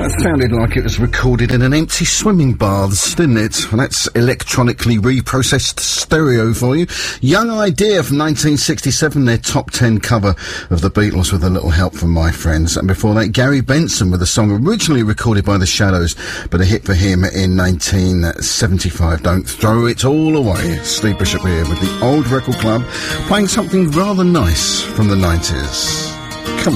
Sounded like it was recorded in an empty swimming baths, didn't it? And that's electronically reprocessed stereo for you. Young Idea from 1967, their top 10 cover of the Beatles with a little help from my friends. And before that, Gary Benson with a song originally recorded by the Shadows, but a hit for him in 1975. Don't throw it all away. Steve Bishop here with the Old Record Club, playing something rather nice from the 90s. Come